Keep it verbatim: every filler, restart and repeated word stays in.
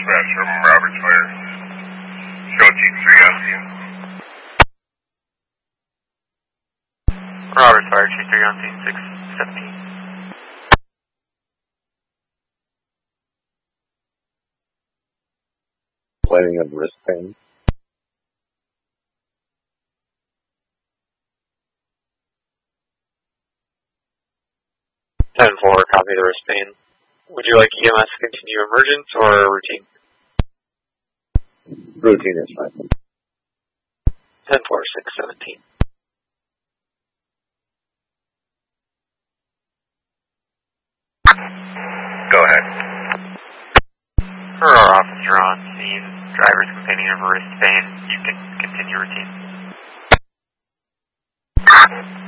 dispatch from Roberts Fire. Show T three on scene. Roberts Fire, T three on scene, six seventeen. Planning of wristband. ten four, copy the wristband. Would you like E M S to continue emergence or routine? Routine is fine. ten four, six seventeen. Go ahead. For our officer on scene, driver's complaining of a wristband, you can continue routine.